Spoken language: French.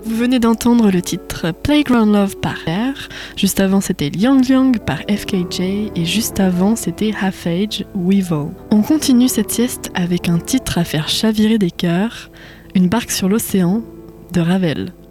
Vous venez d'entendre le titre Playground Love par R, juste avant c'était Liang Liang par FKJ et juste avant c'était Half Age Weevil. On continue cette sieste avec un titre à faire chavirer des cœurs, Une barque sur l'océan de Ravel.